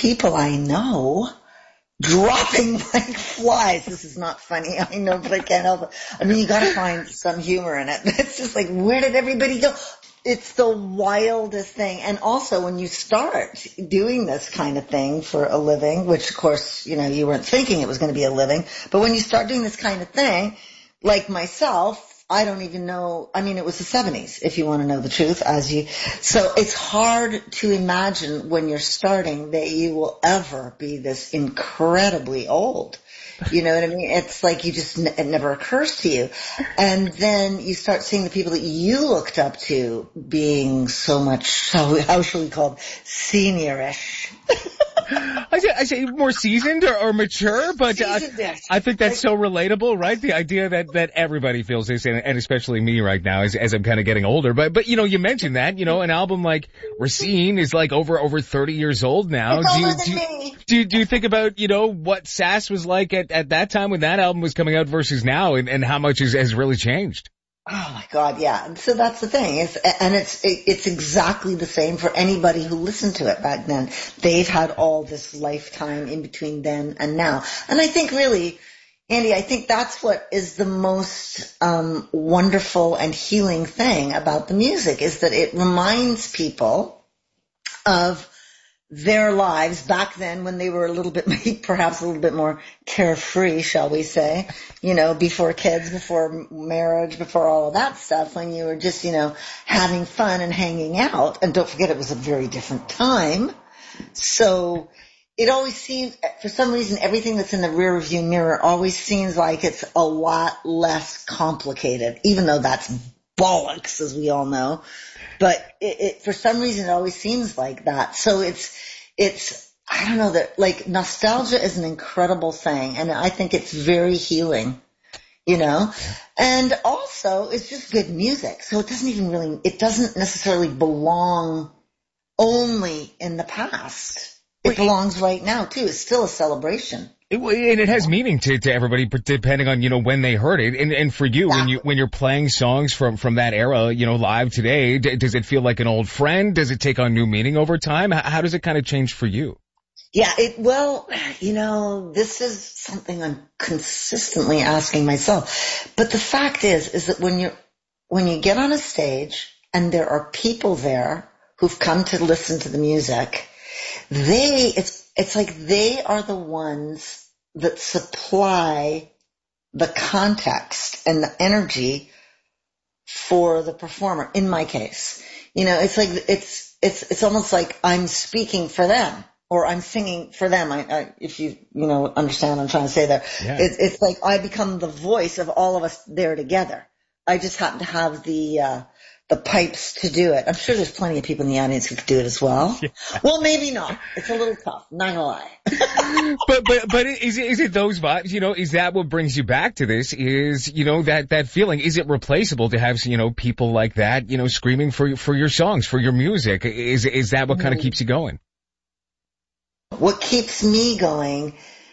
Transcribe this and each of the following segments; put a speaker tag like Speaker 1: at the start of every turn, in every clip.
Speaker 1: people I know dropping like flies. This is not funny, I know, but I can't help it. I mean, you got to find some humor in it. It's just like, where did everybody go? It's the wildest thing. And also when you start doing this kind of thing for a living, which of course, you weren't thinking it was going to be a living, but when you start doing this kind of thing, like myself, I don't even know, I mean, it was the 70s, if you want to know the truth, so it's hard to imagine when you're starting that you will ever be this incredibly old. You know what I mean? It's like it never occurs to you. And then you start seeing the people that you looked up to being so much, how shall we call it, seniorish.
Speaker 2: I say more seasoned or mature, but I think that's so relatable, right? The idea that everybody feels this, and especially me right now as I'm kind of getting older. But you mentioned that, an album like Racine is like over 30 years old now.
Speaker 1: It's older than me.
Speaker 2: Do you think about, what Sass was like at that time when that album was coming out versus now, and how much has really changed?
Speaker 1: Oh my God, yeah. So that's the thing. It's exactly the same for anybody who listened to it back then. They've had all this lifetime in between then and now. And I think really, Andy, I think that's what is the most wonderful and healing thing about the music, is that it reminds people of their lives back then when they were a little bit, perhaps a little bit more carefree, shall we say, before kids, before marriage, before all of that stuff, when you were just, having fun and hanging out. And don't forget, it was a very different time. So it always seems, for some reason, everything that's in the rear view mirror always seems like it's a lot less complicated, even though that's bollocks, as we all know. But it for some reason, it always seems like that. So it's, I don't know, that like nostalgia is an incredible thing. And I think it's very healing, and also it's just good music. So it doesn't necessarily belong only in the past. It belongs right now too. It's still a celebration.
Speaker 2: And it has meaning to everybody, depending on, when they heard it. And for you, when you're playing songs from that era, live today, does it feel like an old friend? Does it take on new meaning over time? How does it kind of change for you?
Speaker 1: Yeah, this is something I'm consistently asking myself. But the fact is that when you get on a stage and there are people there who've come to listen to the music, it's like they are the ones that supply the context and the energy for the performer. In my case, it's like, it's almost like I'm speaking for them or I'm singing for them. If you understand what I'm trying to say there.
Speaker 2: Yeah.
Speaker 1: It's like I become the voice of all of us there together. I just happen to have the pipes to do it. I'm sure there's plenty of people in the audience who could do it as well. Yeah. Well, maybe not. It's a little tough, not gonna lie.
Speaker 2: but is it those vibes, is that what brings you back to this? Is, that feeling, is it replaceable to have, people like that, screaming for your songs, for your music? Is that what kind of keeps you going?
Speaker 1: What keeps me going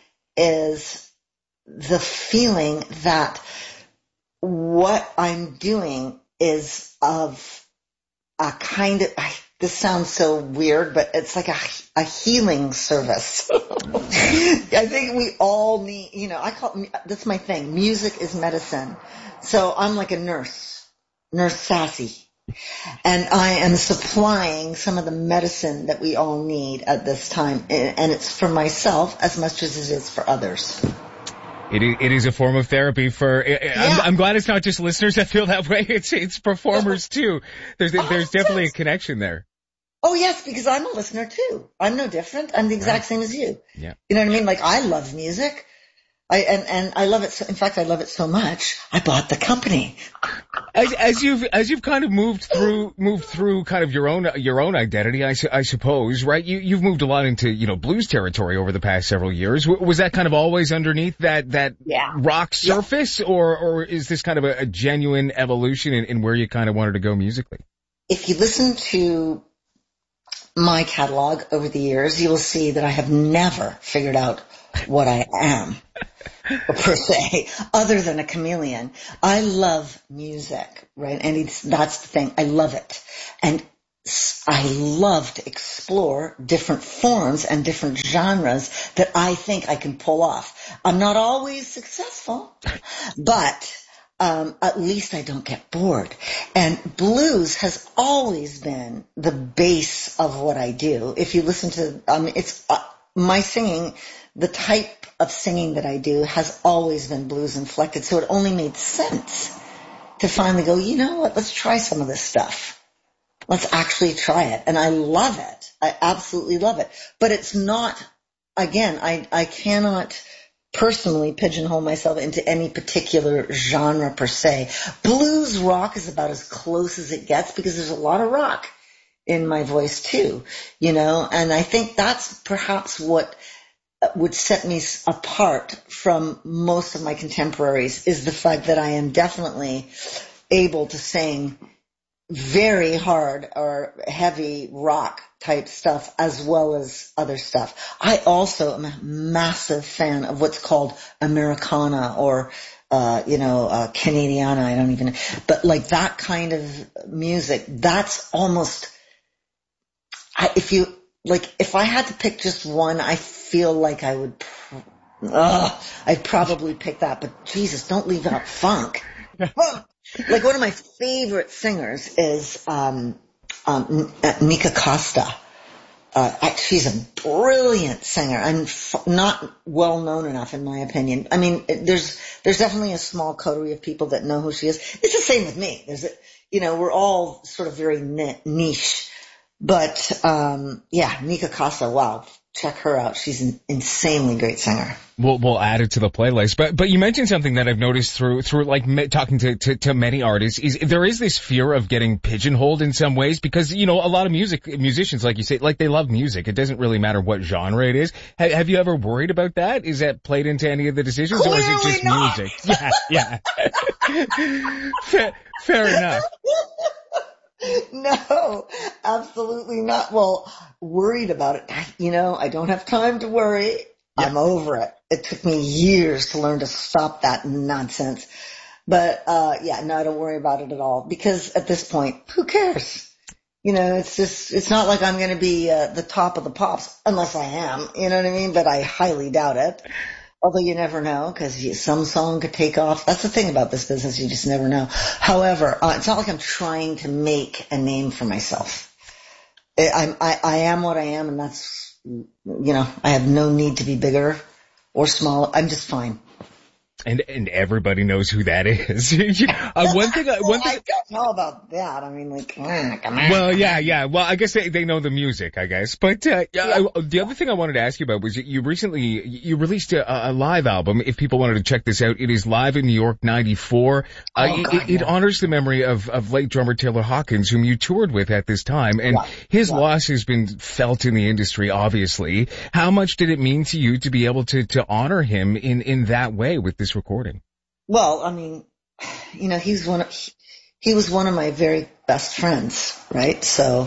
Speaker 1: is the feeling that what I'm doing is of a kind of, this sounds so weird, but it's like a healing service. I think we all need, that's my thing. Music is medicine. So I'm like a Nurse Sassy. And I am supplying some of the medicine that we all need at this time. And it's for myself as much as it is for others.
Speaker 2: It is a form of therapy for, I'm glad it's not just listeners that feel that way. It's performers too. There's definitely a connection there.
Speaker 1: Oh yes, because I'm a listener too. I'm no different. I'm the exact same as you.
Speaker 2: Yeah.
Speaker 1: You know what I mean? Like I love music. And I love it so, in fact, I love it so much, I bought the company.
Speaker 2: As you've kind of moved through kind of your own identity, I suppose, right? You've moved a lot into, blues territory over the past several years. Was that kind of always underneath that rock surface, or is this kind of a genuine evolution in where you kind of wanted to go musically?
Speaker 1: If you listen to my catalog over the years, you will see that I have never figured out what I am, per se, other than a chameleon. I love music, right? And that's the thing. I love it. And I love to explore different forms and different genres that I think I can pull off. I'm not always successful, but at least I don't get bored. And blues has always been the base of what I do. If you listen to, it's my singing, the type of singing that I do has always been blues inflected. So it only made sense to finally go, you know what, let's try some of this stuff. Let's actually try it. And I love it. I absolutely love it. But it's not, again, I cannot personally pigeonhole myself into any particular genre per se. Blues rock is about as close as it gets because there's a lot of rock in my voice too, you know, and I think that's perhaps what would set me apart from most of my contemporaries is the fact that I am definitely able to sing very hard or heavy rock type stuff as well as other stuff. I also am a massive fan of what's called Americana or Canadiana, I don't even know. But like that kind of music, that's almost, if I had to pick just one, I feel like I would, I'd probably pick that, but Jesus, don't leave out funk. Like one of my favorite singers is Nika Costa. She's a brilliant singer and not well known enough in my opinion. I mean, there's definitely a small coterie of people that know who she is. It's the same with me. We're all sort of very niche. But Nika Costa, wow, check her out. She's an insanely great singer.
Speaker 2: We'll add it to the playlist. But you mentioned something that I've noticed through like talking to many artists is there is this fear of getting pigeonholed in some ways because, you know, a lot of musicians, like you say, like they love music. It doesn't really matter what genre it is. Have you ever worried about that? Is that played into any of the decisions
Speaker 1: Clearly
Speaker 2: or is it just
Speaker 1: not.
Speaker 2: music? Yeah. Fair enough.
Speaker 1: No, absolutely not. Well, worried about it. I don't have time to worry. Yep. I'm over it. It took me years to learn to stop that nonsense. But, no, I don't worry about it at all because at this point, who cares? You know, it's not like I'm going to be the top of the pops unless I am, you know what I mean? But I highly doubt it. Although you never know, because some song could take off. That's the thing about this business, you just never know. However, it's not like I'm trying to make a name for myself. I am what I am, and that's, I have no need to be bigger or smaller. I'm just fine.
Speaker 2: And everybody knows who that is. One thing
Speaker 1: I don't know about that. I mean, like, come on.
Speaker 2: Well, yeah. Well, I guess they know the music, I guess. But, the other thing I wanted to ask you about was you released a live album. If people wanted to check this out, it is Live in New York 94. It honors the memory of late drummer Taylor Hawkins, whom you toured with at this time. And his loss has been felt in the industry, obviously. How much did it mean to you to be able to honor him in that way with this recording?
Speaker 1: Well, I mean, he was one of my very best friends, right? So,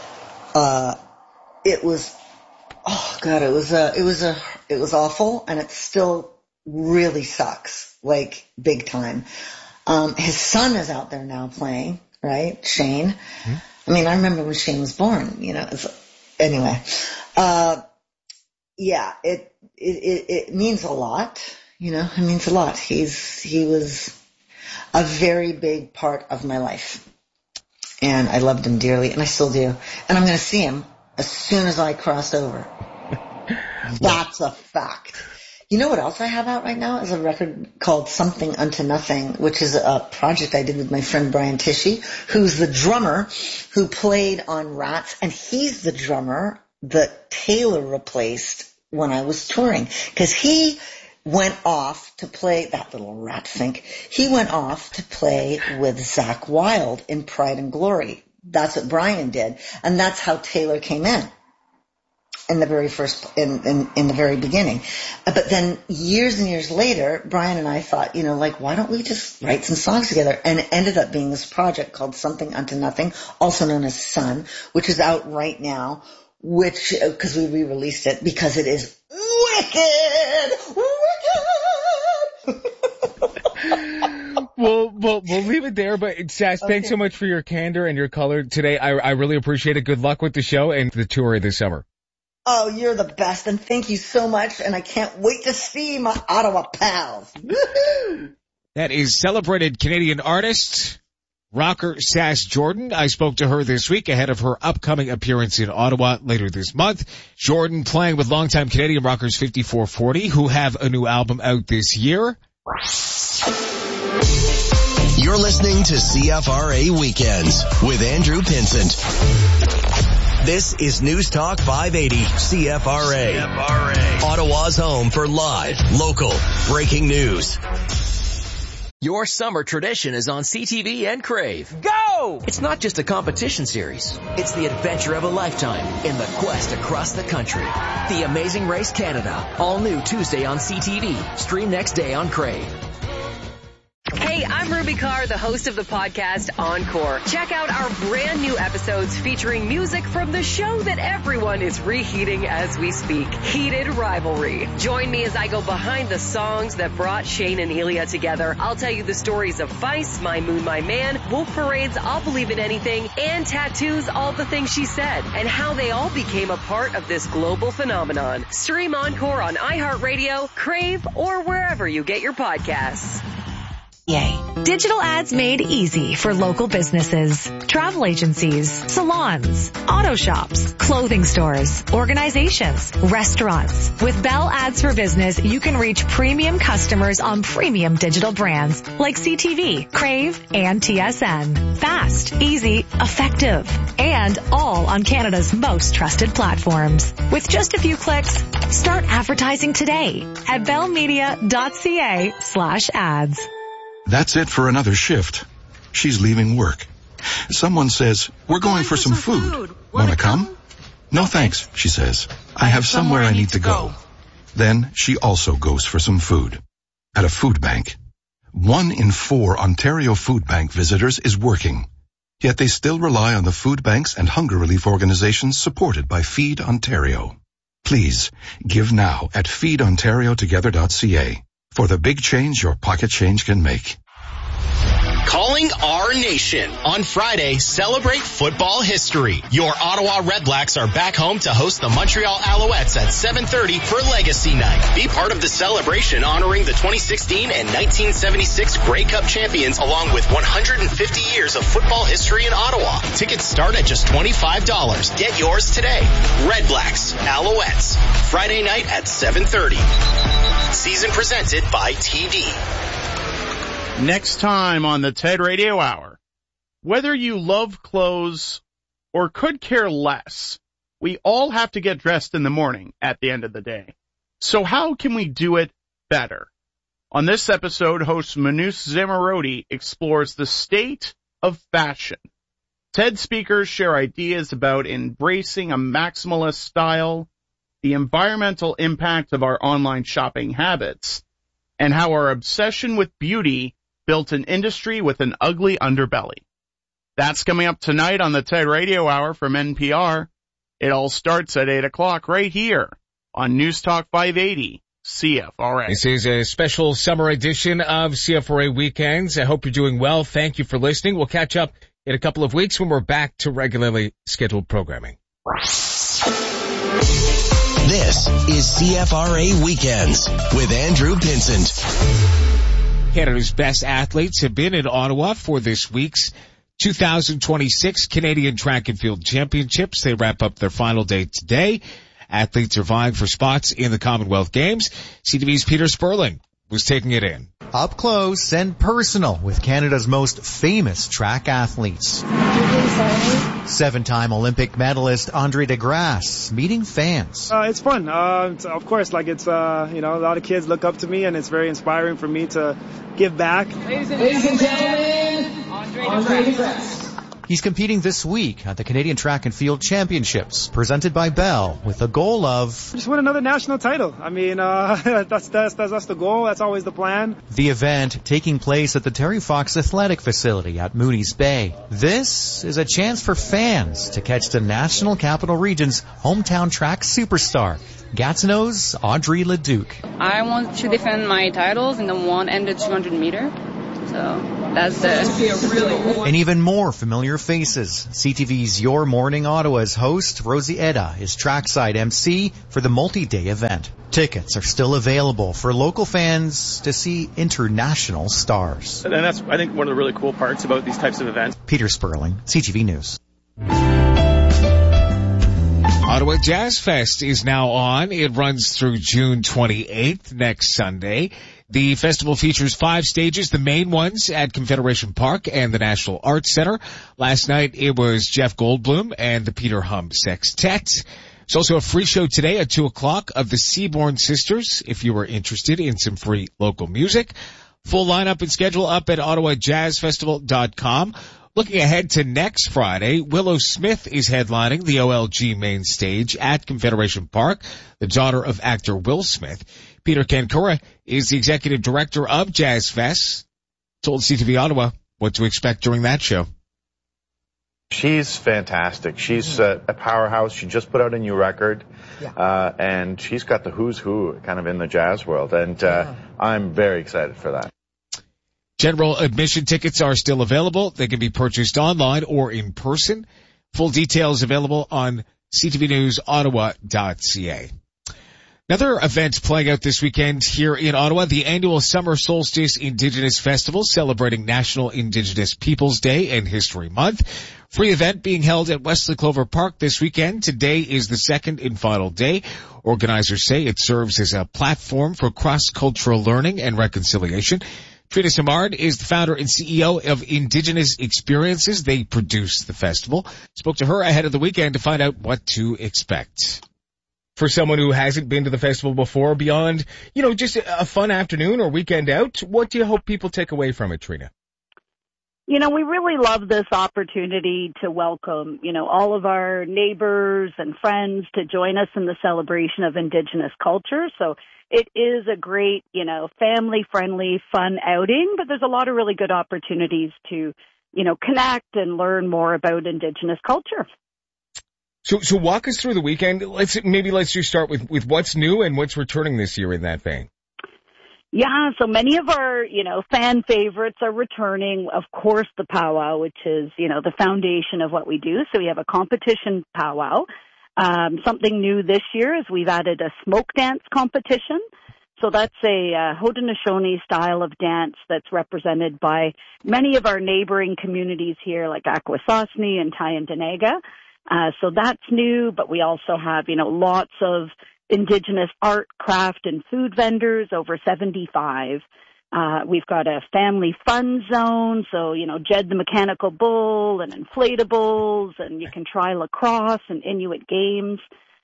Speaker 1: it was awful, and it still really sucks, like big time. His son is out there now playing, right? Shane. Mm-hmm. I mean, I remember when Shane was born, anyway, it means a lot. It means a lot. He was a very big part of my life. And I loved him dearly, and I still do. And I'm going to see him as soon as I cross over. That's a fact. You know what else I have out right now is a record called Something Unto Nothing, which is a project I did with my friend Brian Tichy, who's the drummer who played on Rats, and he's the drummer that Taylor replaced when I was touring. Because he went off to play, that little rat fink, he went off to play with Zakk Wylde in Pride and Glory. That's what Brian did. And that's how Taylor came in the very first, in the very beginning. But then years and years later, Brian and I thought, why don't we just write some songs together? And it ended up being this project called Something Unto Nothing, also known as Sun, which is out right now, because we re-released it because it is wicked!
Speaker 2: We'll leave it there, but Sass, thanks so much for your candor and your color today. I really appreciate it. Good luck with the show and the tour this summer.
Speaker 1: Oh, you're the best, and thank you so much, and I can't wait to see my Ottawa pals. Woo-hoo!
Speaker 2: That is celebrated Canadian artist, rocker Sass Jordan. I spoke to her this week ahead of her upcoming appearance in Ottawa later this month. Jordan playing with longtime Canadian rockers 5440, who have a new album out this year.
Speaker 3: You're listening to CFRA Weekends with Andrew Pinsent. This is News Talk 580 CFRA. Ottawa's home for live, local, breaking news.
Speaker 4: Your summer tradition is on CTV and Crave. Go! It's not just a competition series. It's the adventure of a lifetime in the quest across the country. The Amazing Race Canada. All new Tuesday on CTV. Stream next day on Crave.
Speaker 5: Hey, I'm Ruby Carr, the host of the podcast Encore. Check out our brand new episodes featuring music from the show that everyone is reheating as we speak, Heated Rivalry. Join me as I go behind the songs that brought Shane and Ilya together. I'll tell you the stories of Vice, My Moon, My Man, Wolf Parade's I'll Believe in Anything, and Tattoo's All the Things She Said, and how they all became a part of this global phenomenon. Stream Encore on iHeartRadio, Crave, or wherever you get your podcasts.
Speaker 6: Yay. Digital ads made easy for local businesses, travel agencies, salons, auto shops, clothing stores, organizations, restaurants. With Bell Ads for Business, you can reach premium customers on premium digital brands like CTV, Crave, and TSN. Fast, easy, effective, and all on Canada's most trusted platforms. With just a few clicks, start advertising today at bellmedia.ca/ads.
Speaker 7: That's it for another shift. She's leaving work. Someone says, we're going for some food. Want to come? No thanks, she says. I have somewhere I need to go. Then she also goes for some food. At a food bank. 1 in 4 Ontario Food Bank visitors is working. Yet they still rely on the food banks and hunger relief organizations supported by Feed Ontario. Please, give now at feedontariotogether.ca. For the big change your pocket change can make.
Speaker 3: Calling our nation. On Friday, celebrate football history. Your Ottawa Redblacks are back home to host the Montreal Alouettes at 7:30 for Legacy Night. Be part of the celebration honoring the 2016 and 1976 Grey Cup champions along with 150 years of football history in Ottawa. Tickets start at just $25. Get yours today. Redblacks, Alouettes. Friday night at 7:30. Season presented by TD.
Speaker 8: Next time on the TED Radio Hour, whether you love clothes or could care less, we all have to get dressed in the morning at the end of the day. So how can we do it better? On this episode, host Manus Zamarodi explores the state of fashion. TED speakers share ideas about embracing a maximalist style, the environmental impact of our online shopping habits, and how our obsession with beauty built an industry with an ugly underbelly. That's coming up tonight on the TED Radio Hour from NPR. It all starts at 8 o'clock right here on News Talk 580 CFRA.
Speaker 2: This is a special summer edition of CFRA Weekends. I hope you're doing well. Thank you for listening. We'll catch up in a couple of weeks when we're back to regularly scheduled programming.
Speaker 3: This is CFRA Weekends with Andrew Pinsent.
Speaker 2: Canada's best athletes have been in Ottawa for this week's 2026 Canadian Track and Field Championships. They wrap up their final day today. Athletes are vying for spots in the Commonwealth Games. CTV's Peter Sperling was taking it in.
Speaker 9: Up close and personal with Canada's most famous track athletes. 7-time Olympic medalist Andre DeGrasse meeting fans.
Speaker 10: It's fun. Of course, it's a lot of kids look up to me, and it's very inspiring for me to give back.
Speaker 11: Ladies and gentlemen, Andre DeGrasse.
Speaker 9: He's competing this week at the Canadian Track and Field Championships, presented by Bell, with a goal of...
Speaker 10: just win another national title. I mean, that's the goal. That's always the plan.
Speaker 9: The event taking place at the Terry Fox Athletic Facility at Mooney's Bay. This is a chance for fans to catch the National Capital Region's hometown track superstar, Gatineau's Audrey Leduc.
Speaker 12: I want to defend my titles in the 100 and the 200 meter. So that's it.
Speaker 9: And even more familiar faces. CTV's Your Morning Ottawa's host, Rosie Edda, is trackside MC for the multi-day event. Tickets are still available for local fans to see international stars.
Speaker 13: And that's, I think, one of the really cool parts about these types of events.
Speaker 9: Peter Sperling, CTV News.
Speaker 2: Ottawa Jazz Fest is now on. It runs through June 28th, next Sunday. The festival features 5 stages, the main ones at Confederation Park and the National Arts Center. Last night it was Jeff Goldblum and the Peter Hum Sextet. There's also a free show today at 2 o'clock of the Seaborn Sisters, if you are interested in some free local music. Full lineup and schedule up at OttawaJazzFestival.com. Looking ahead to next Friday, Willow Smith is headlining the OLG main stage at Confederation Park, the daughter of actor Will Smith. Peter Kankura is the executive director of Jazz Fest. Told CTV Ottawa what to expect during that show.
Speaker 14: She's fantastic. She's a powerhouse. She just put out a new record, and she's got the who's who kind of in the jazz world, and I'm very excited for that.
Speaker 2: General admission tickets are still available. They can be purchased online or in person. Full details available on ctvnewsottawa.ca. Another event playing out this weekend here in Ottawa, the annual Summer Solstice Indigenous Festival celebrating National Indigenous Peoples Day and History Month. Free event being held at Wesley Clover Park this weekend. Today is the second and final day. Organizers say it serves as a platform for cross-cultural learning and reconciliation. Trina Simard is the founder and CEO of Indigenous Experiences. They produce the festival. Spoke to her ahead of the weekend to find out what to expect. For someone who hasn't been to the festival before, beyond, just a fun afternoon or weekend out, what do you hope people take away from it, Trina?
Speaker 15: We really love this opportunity to welcome, all of our neighbors and friends to join us in the celebration of Indigenous culture. So it is a great, family-friendly, fun outing, but there's a lot of really good opportunities to, connect and learn more about Indigenous culture.
Speaker 2: So walk us through the weekend. Let's just start with what's new and what's returning this year in that vein.
Speaker 15: Yeah, so many of our, fan favorites are returning. Of course, the powwow, which is, the foundation of what we do. So we have a competition powwow. Something new this year is we've added a smoke dance competition. So that's a Haudenosaunee style of dance that's represented by many of our neighboring communities here, like Akwesasne and Tyendinaga. So that's new, but we also have, lots of Indigenous art, craft, and food vendors, over 75. We've got a family fun zone, so, Jed the Mechanical Bull and inflatables, and you can try lacrosse and Inuit games.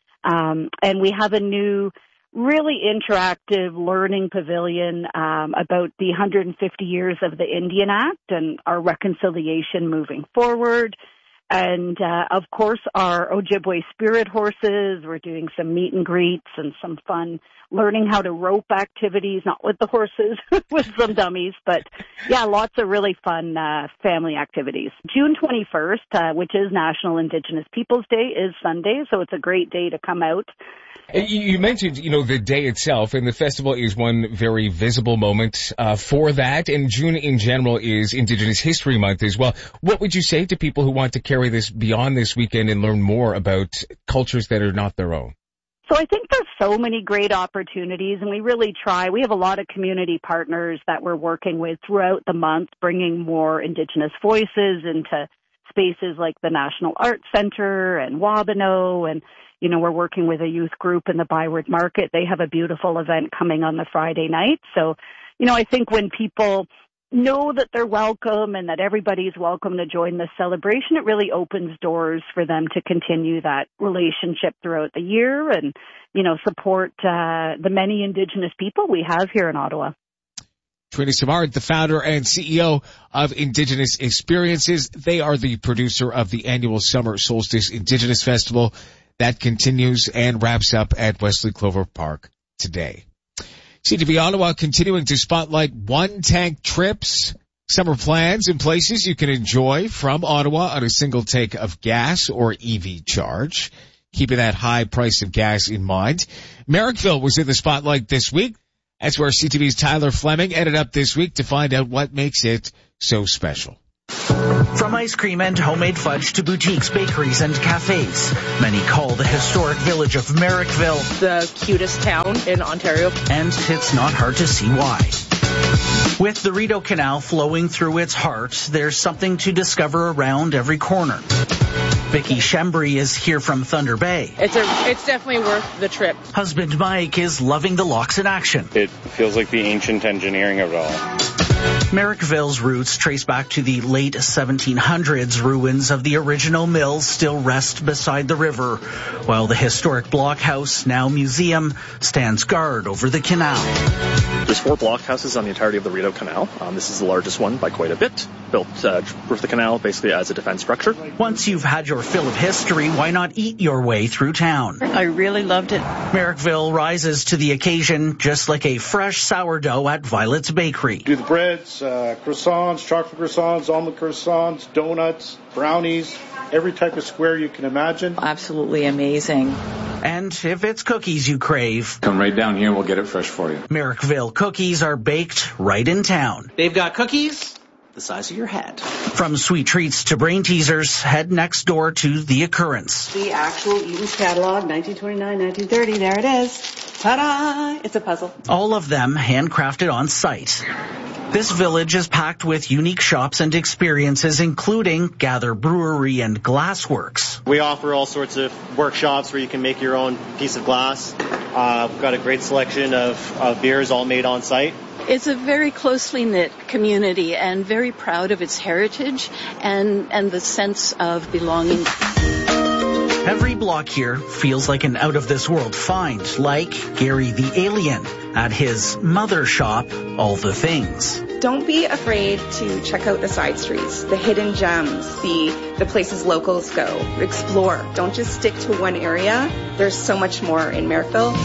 Speaker 15: And we have a new, really interactive learning pavilion about the 150 years of the Indian Act and our reconciliation moving forward. And, of course, our Ojibwe spirit horses. We're doing some meet and greets and some fun learning how to rope activities, not with the horses, with some dummies. But, yeah, lots of really fun family activities. June 21st, which is National Indigenous Peoples Day, is Sunday, so it's a great day to come out.
Speaker 2: You mentioned, the day itself, and the festival is one very visible moment for that, and June in general is Indigenous History Month as well. What would you say to people who want to carry this beyond this weekend and learn more about cultures that are not their own?
Speaker 15: So I think there's so many great opportunities, and we really try. We have a lot of community partners that we're working with throughout the month, bringing more Indigenous voices into spaces like the National Arts Center and Wabano, and we're working with a youth group in the Byward Market. They have a beautiful event coming on the Friday night. So, I think when people know that they're welcome and that everybody's welcome to join this celebration, it really opens doors for them to continue that relationship throughout the year and, support the many Indigenous people we have here in Ottawa.
Speaker 2: Trina Simard, the founder and CEO of Indigenous Experiences. They are the producer of the annual Summer Solstice Indigenous Festival that continues and wraps up at Wesley Clover Park today. CTV Ottawa continuing to spotlight one-tank trips, summer plans and places you can enjoy from Ottawa on a single tank of gas or EV charge. Keeping that high price of gas in mind. Merrickville was in the spotlight this week That's where CTV's Tyler Fleming ended up this week to find out what makes it so special.
Speaker 16: From ice cream and homemade fudge to boutiques, bakeries, and cafes, many call the historic village of Merrickville
Speaker 12: the cutest town in Ontario.
Speaker 16: And it's not hard to see why. With the Rideau Canal flowing through its heart, there's something to discover around every corner. Vicky Shembry is here from Thunder Bay.
Speaker 12: It's definitely worth the trip.
Speaker 16: Husband Mike is loving the locks in action.
Speaker 17: It feels like the ancient engineering of it all.
Speaker 16: Merrickville's roots trace back to the late 1700s. Ruins of the original mills still rest beside the river, while the historic blockhouse, now museum, stands guard over the canal.
Speaker 13: There's 4 blockhouses on the entirety of the Rideau Canal. This is the largest one by quite a bit, built for the canal basically as a defense structure.
Speaker 16: Once you've had your fill of history, why not eat your way through town?
Speaker 12: I really loved it.
Speaker 16: Merrickville rises to the occasion, just like a fresh sourdough at Violet's Bakery.
Speaker 18: Do the breads, croissants, chocolate croissants, omelet croissants, donuts, brownies, every type of square you can imagine.
Speaker 12: Absolutely amazing.
Speaker 16: And if it's cookies you crave,
Speaker 17: come right down here and we'll get it fresh for you.
Speaker 16: Merrickville cookies are baked right in town.
Speaker 19: They've got cookies the size of your head.
Speaker 16: From sweet treats to brain teasers, head next door to The Occurrence.
Speaker 20: The actual Eaton's catalog, 1929, 1930, there it is. Ta-da! It's a puzzle.
Speaker 16: All of them handcrafted on site. This village is packed with unique shops and experiences, including Gather Brewery and Glassworks.
Speaker 21: We offer all sorts of workshops where you can make your own piece of glass. We've got a great selection of beers all made on site.
Speaker 22: It's a very closely knit community and very proud of its heritage and the sense of belonging.
Speaker 16: Every block here feels like an out-of-this-world find, like Gary the Alien at his mother shop, All the Things.
Speaker 23: Don't be afraid to check out the side streets, the hidden gems, the places locals go. Explore. Don't just stick to one area. There's so much more in Merrickville.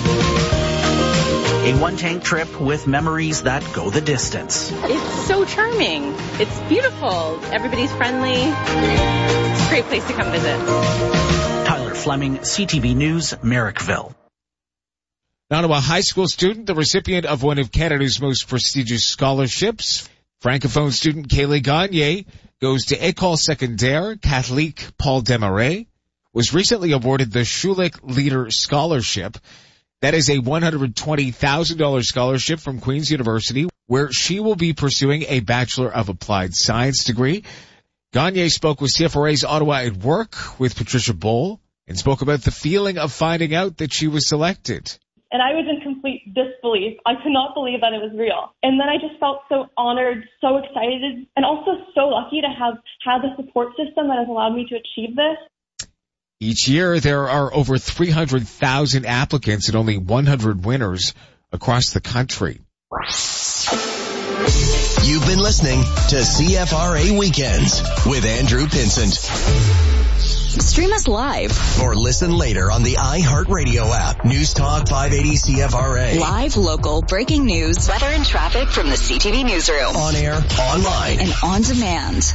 Speaker 16: A one-tank trip with memories that go the distance.
Speaker 24: It's so charming. It's beautiful. Everybody's friendly. It's a great place to come visit.
Speaker 16: Tyler Fleming, CTV News, Merrickville.
Speaker 2: Ottawa high school student, the recipient of one of Canada's most prestigious scholarships. Francophone student Kaylee Gagne goes to École Secondaire Catholique Paul Desmarais, was recently awarded the Schulich Leader Scholarship. That is a $120,000 scholarship from Queen's University, where she will be pursuing a Bachelor of Applied Science degree. Gagne spoke with CFRA's Ottawa at Work with Patricia Bowl and spoke about the feeling of finding out that she was selected.
Speaker 25: And I was in complete disbelief. I could not believe that it was real. And then I just felt so honored, so excited, and also so lucky to have had the support system that has allowed me to achieve this.
Speaker 2: Each year, there are over 300,000 applicants and only 100 winners across the country.
Speaker 3: You've been listening to CFRA Weekends with Andrew Pinsent.
Speaker 26: Stream us live
Speaker 3: or listen later on the iHeartRadio app. News Talk 580 CFRA.
Speaker 26: Live, local, breaking news, weather and traffic from the CTV newsroom.
Speaker 3: On air, online,
Speaker 26: and on demand.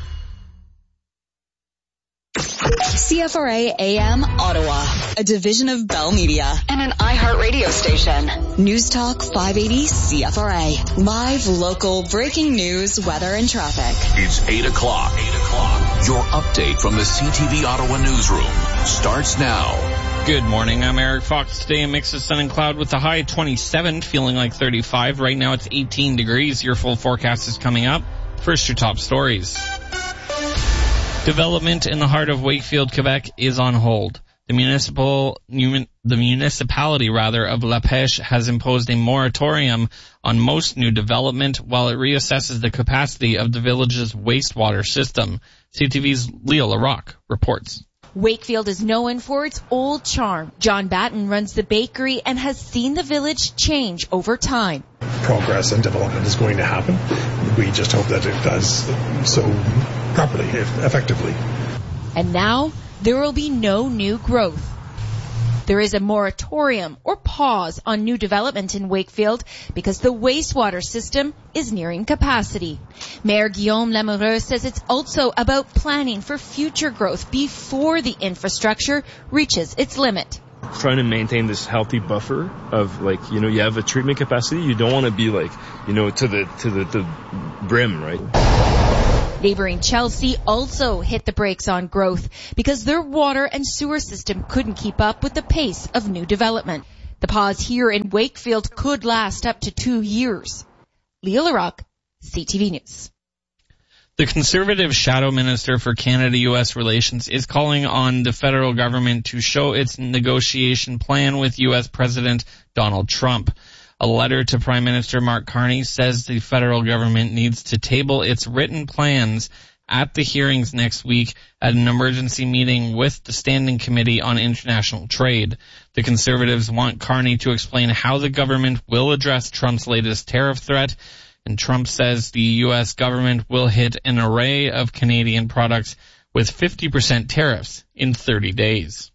Speaker 26: CFRA AM Ottawa, a division of Bell Media and an iHeartRadio station. News Talk 580 CFRA. Live, local, breaking news, weather, and traffic.
Speaker 27: It's 8 o'clock. Your update from the CTV Ottawa newsroom starts now.
Speaker 28: Good morning. I'm Eric Fox. Today a mix of sun and cloud with a high at 27, feeling like 35. Right now it's 18 degrees. Your full forecast is coming up. First, your top stories. Development in the heart of Wakefield, Quebec is on hold. The municipality of La Pêche has imposed a moratorium on most new development while it reassesses the capacity of the village's wastewater system. CTV's Leah LaRocque reports.
Speaker 29: Wakefield is known for its old charm. John Batten runs the bakery and has seen the village change over time.
Speaker 30: Progress and development is going to happen. We just hope that it does so properly, effectively.
Speaker 29: And now, there will be no new growth. There is a moratorium or pause on new development in Wakefield because the wastewater system is nearing capacity. Mayor Guillaume Lamoureux says it's also about planning for future growth before the infrastructure reaches its limit.
Speaker 1: trying to maintain this healthy buffer of you have a treatment capacity. You don't want to be to the brim, right?
Speaker 29: Neighboring Chelsea also hit the brakes on growth because their water and sewer system couldn't keep up with the pace of new development. The pause here in Wakefield could last up to 2 years. Leah LaRocque, CTV News.
Speaker 28: The Conservative Shadow Minister for Canada-U.S. Relations is calling on the federal government to show its negotiation plan with U.S. President Donald Trump. A letter to Prime Minister Mark Carney says the federal government needs to table its written plans at the hearings next week at an emergency meeting with the Standing Committee on International Trade. The Conservatives want Carney to explain how the government will address Trump's latest tariff threat. And Trump says the U.S. government will hit an array of Canadian products with 50% tariffs in 30 days.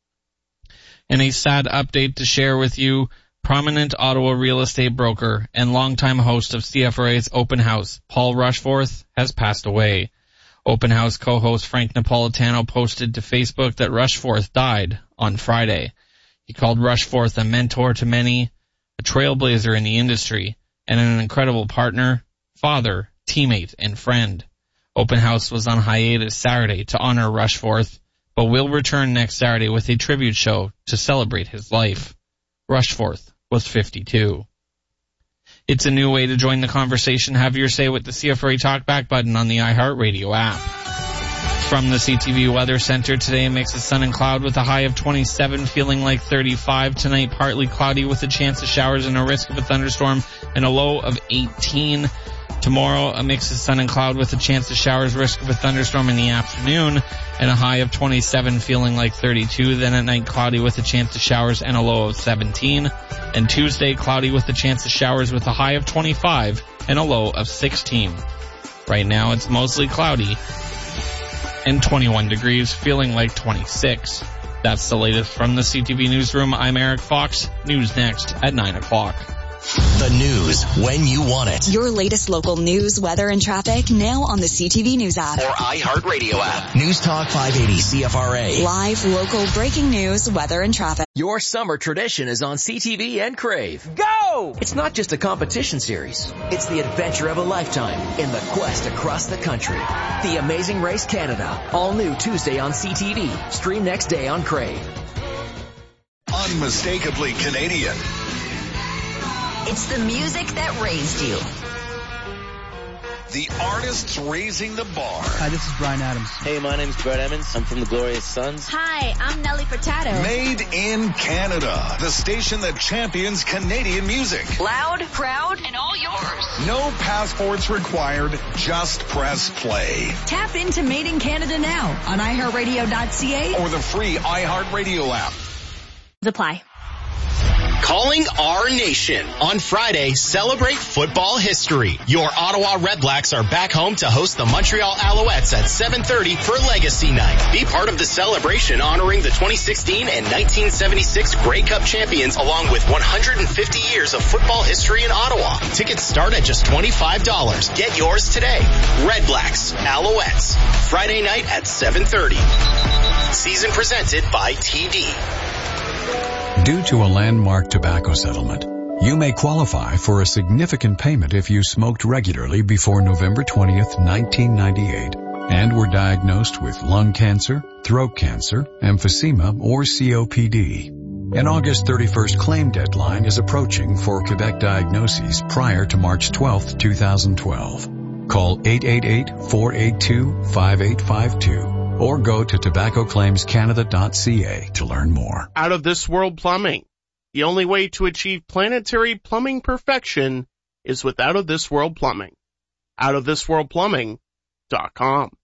Speaker 28: And a sad update to share with you, prominent Ottawa real estate broker and longtime host of CFRA's Open House, Paul Rushforth, has passed away. Open House co-host Frank Napolitano posted to Facebook that Rushforth died on Friday. He called Rushforth a mentor to many, a trailblazer in the industry, and an incredible partner, father, teammate, and friend. Open House was on hiatus Saturday to honor Rushforth, but will return next Saturday with a tribute show to celebrate his life. Rushforth was 52. It's a new way to join the conversation. Have your say with the CFRA Talkback button on the iHeartRadio app. From the CTV Weather Center, today a mix of sun and cloud with a high of 27, feeling like 35. Tonight, partly cloudy with a chance of showers and a risk of a thunderstorm and a low of 18. Tomorrow, a mix of sun and cloud with a chance of showers, risk of a thunderstorm in the afternoon and a high of 27, feeling like 32. Then at night, cloudy with a chance of showers and a low of 17. And Tuesday, cloudy with a chance of showers with a high of 25 and a low of 16. Right now, it's mostly cloudy and 21 degrees, feeling like 26. That's the latest from the CTV Newsroom. I'm Eric Fox. News next at 9 o'clock.
Speaker 3: The news when you want it.
Speaker 26: Your latest local news, weather, and traffic now on the CTV News app.
Speaker 3: Or iHeartRadio app. News Talk 580 CFRA.
Speaker 26: Live, local, breaking news, weather, and traffic.
Speaker 4: Your summer tradition is on CTV and Crave. Go! It's not just a competition series. It's the adventure of a lifetime in the quest across the country. The Amazing Race Canada. All new Tuesday on CTV. Stream next day on Crave.
Speaker 5: Unmistakably Canadian.
Speaker 26: It's the music that raised you.
Speaker 5: The artists raising the bar.
Speaker 6: Hi, this is Bryan Adams.
Speaker 7: Hey, my name's Brett Emmons. I'm from the Glorious Sons.
Speaker 26: Hi, I'm Nelly Furtado.
Speaker 5: Made in Canada. The station that champions Canadian music.
Speaker 26: Loud, proud, and all yours.
Speaker 5: No passports required. Just press play.
Speaker 26: Tap into Made in Canada now on iHeartRadio.ca
Speaker 5: or the free iHeartRadio app.
Speaker 26: Apply.
Speaker 3: Calling our nation. On Friday, celebrate football history. Your Ottawa Redblacks are back home to host the Montreal Alouettes at 7:30 for Legacy Night. Be part of the celebration honoring the 2016 and 1976 Grey Cup champions along with 150 years of football history in Ottawa. Tickets start at just $25. Get yours today. Redblacks, Alouettes. Friday night at 7:30. Season presented by TD.
Speaker 8: Due to a landmark tobacco settlement, you may qualify for a significant payment if you smoked regularly before November 20th, 1998, and were diagnosed with lung cancer, throat cancer, emphysema, or COPD. An August 31st claim deadline is approaching for Quebec diagnoses prior to March 12th, 2012. Call 888-482-5852. Or go to tobaccoclaimscanada.ca to learn more.
Speaker 9: Out of This World Plumbing. The only way to achieve planetary plumbing perfection is with Out of This World Plumbing. OutofThisWorldPlumbing.com.